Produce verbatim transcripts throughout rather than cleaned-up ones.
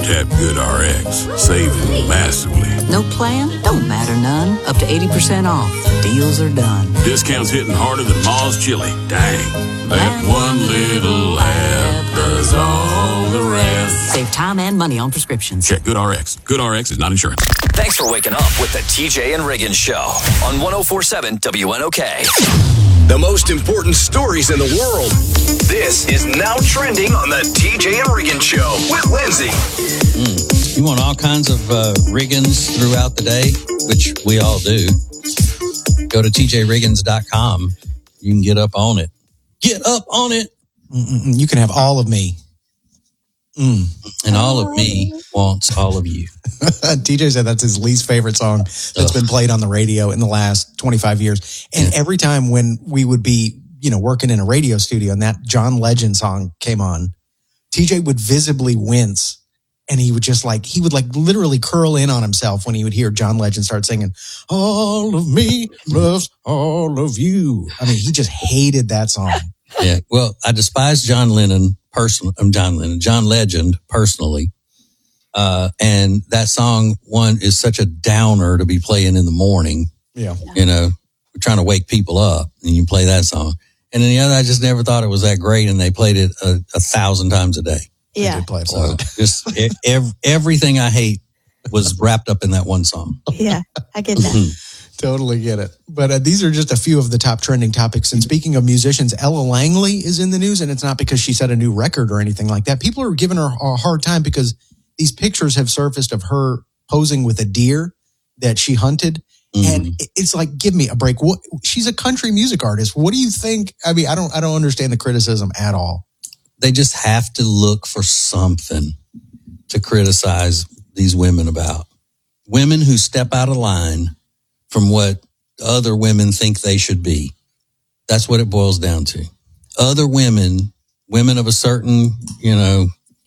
Tap GoodRx, saving massively. No plan? Don't matter none. Up to eighty percent off. Deals are done. Discounts hitting harder than Ma's chili. Dang. That one little app does all the rest. Save time and money on prescriptions. Check GoodRx. GoodRx is not insurance. Thanks for waking up with the T J and Riggins Show on one oh four point seven W N O K. The most important stories in the world. This is Now Trending on the T J and Riggins Show with Lindsay. Mm. You want all kinds of uh, Riggins throughout the day, which we all do. Go to T J Riggins dot com. You can get up on it. Get up on it. Mm-mm-mm. You can have all of me. Mm. And all of me wants all of you. T J said that's his least favorite song that's Ugh. been played on the radio in the last twenty-five years. And yeah. every time when we would be, you know, working in a radio studio and that John Legend song came on, T J would visibly wince. And he would just like, he would like literally curl in on himself when he would hear John Legend start singing, all of me loves all of you. I mean, he just hated that song. Yeah. Well, I despise John Lennon personally. I'm John Lennon, John Legend personally. Uh, and that song one is such a downer to be playing in the morning. Yeah. You know, we're trying to wake people up and you play that song. And then the other, I just never thought it was that great. And they played it a, a thousand times a day. Yeah. Play it so just ev- everything I hate was wrapped up in that one song. Yeah, I get that. Totally get it. But uh, these are just a few of the top trending topics. And speaking of musicians, Ella Langley is in the news, and it's not because she set a new record or anything like that. People are giving her a hard time because these pictures have surfaced of her posing with a deer that she hunted. Mm. And it's like, give me a break. What? She's a country music artist. What do you think? I mean, I don't, I don't understand the criticism at all. They just have to look for something to criticize these women about. Women who step out of line from what other women think they should be. That's what it boils down to. Other women, women of a certain, you know,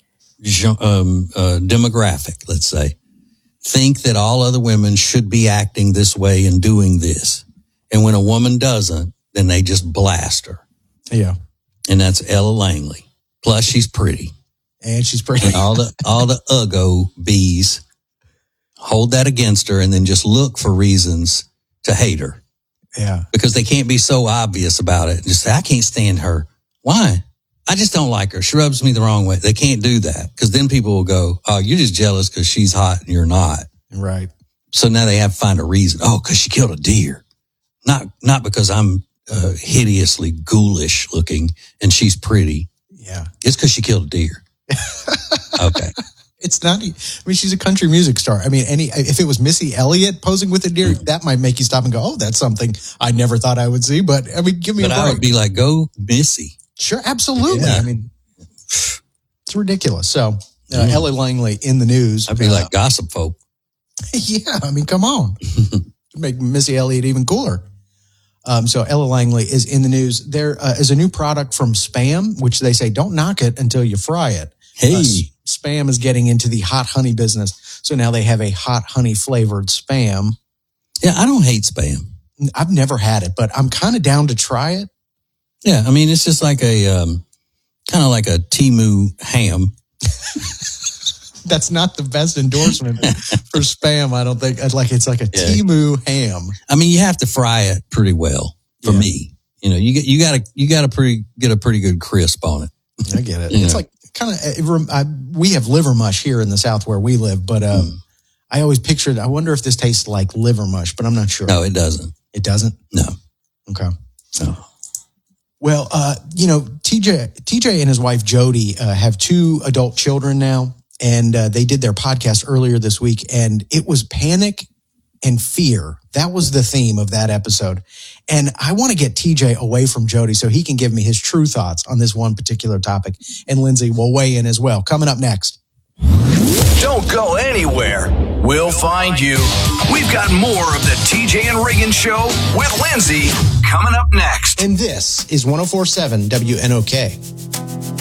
um, uh, demographic, let's say, think that all other women should be acting this way and doing this. And when a woman doesn't, then they just blast her. Yeah. And that's Ella Langley. Plus, she's pretty. And she's pretty. And all the all the Uggo bees hold that against her and then just look for reasons to hate her. Yeah. Because they can't be so obvious about it. Just say, I can't stand her. Why? I just don't like her. She rubs me the wrong way. They can't do that because then people will go, oh, you're just jealous because she's hot and you're not. Right. So now they have to find a reason. Oh, because she killed a deer. Not Not because I'm uh, hideously ghoulish looking and she's pretty. Yeah. It's because she killed a deer. Okay. It's not, I mean, she's a country music star. I mean, any, if it was Missy Elliott posing with a deer, mm. that might make you stop and go, oh, that's something I never thought I would see. But I mean, give me but a break. I would be like, go Missy. Sure. Absolutely. Yeah. I mean, it's ridiculous. So uh, mm. Ella Langley in the news. I'd be uh, like gossip folk. Yeah. I mean, come on. Make Missy Elliott even cooler. Um, so Ella Langley is in the news. There uh, is a new product from Spam, which they say don't knock it until you fry it. Hey, uh, Spam is getting into the hot honey business. So now they have a hot honey flavored Spam. Yeah, I don't hate Spam. I've never had it, but I'm kind of down to try it. Yeah, I mean, it's just like a, um, kind of like a Temu ham. That's not the best endorsement for Spam, I don't think. I'd like It's like a yeah. Temu ham. I mean, you have to fry it pretty well for yeah. me. You know, you get, you got to, you got to pretty, get a pretty good crisp on it. I get it. It's know. like kind of, we have liver mush here in the South where we live, but um, mm. I always pictured, I wonder if this tastes like liver mush, but I'm not sure. No, it doesn't. It doesn't? No. Okay. No. Well, uh, you know, T J, T J and his wife Jody uh, have two adult children now. And uh, they did their podcast earlier this week, and it was panic and fear. That was the theme of that episode. And I want to get T J away from Jody so he can give me his true thoughts on this one particular topic. And Lindsay will weigh in as well. Coming up next. Don't go anywhere. We'll find you. We've got more of the T J and Riggins Show with Lindsay coming up next. And this is one oh four point seven W N O K.